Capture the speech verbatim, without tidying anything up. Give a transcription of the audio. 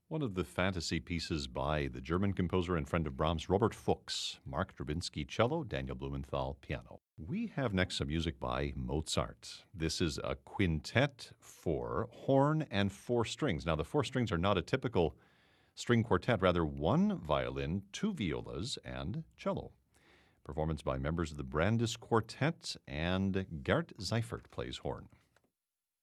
One of the fantasy pieces by the German composer and friend of Brahms, Robert Fuchs, Mark Drabinsky cello, Daniel Blumenthal piano. We have next some music by Mozart. This is a quintet for horn and four strings. Now, the four strings are not a typical string quartet, rather one violin, two violas, and cello. Performance by members of the Brandes Quartet, and Gert Seifert plays horn.